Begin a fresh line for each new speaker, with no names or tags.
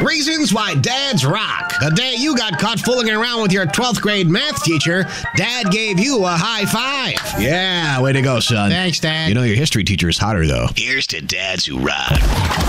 Reasons why dads rock. The day you got caught fooling around with your 12th grade math teacher, Dad gave you a high five.
Yeah, way to go, son.
Thanks, Dad.
You know your history teacher is hotter, though.
Here's to dads who rock.